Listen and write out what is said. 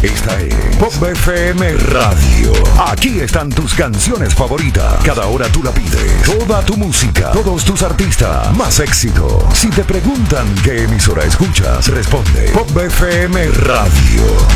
Esta es Pop FM Radio. Aquí están tus canciones favoritas. Cada hora tú la pides. Toda tu música, todos tus artistas, más éxito. Si te preguntan qué emisora escuchas, responde Pop FM Radio.